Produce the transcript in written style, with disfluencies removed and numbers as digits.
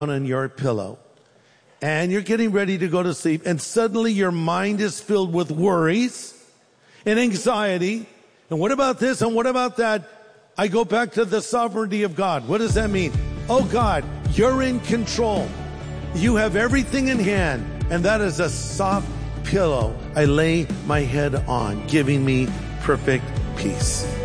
on your pillow and you're getting ready to go to sleep, and suddenly your mind is filled with worries and anxiety. And what about this? And what about that? I go back to the sovereignty of God. What does that mean? Oh God, you're in control. You have everything in hand. And that is a soft pillow I lay my head on, giving me perfect peace.